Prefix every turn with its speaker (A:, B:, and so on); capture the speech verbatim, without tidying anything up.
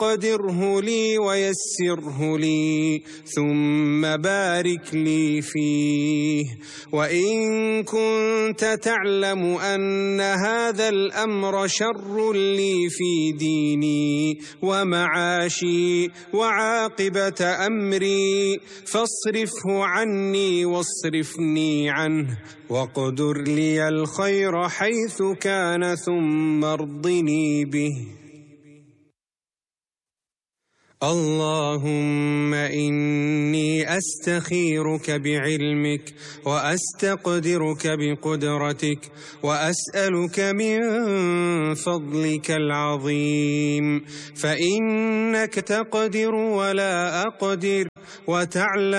A: فاقدره لي ويسره لي ثم بارك لي فيه. وإن كنت تعلم أن هذا الأمر شر لي في ديني ومعاشي وعاقبة أمري فاصرفه عني واصرفني عنه، واقدر لي الخير حيث كان ثم ارضني به. اللهم إني أستخيرك بعلمك وأستقدرك بقدرتك وأسألك من فضلك العظيم، فإنك تقدر ولا أقدر وتعلم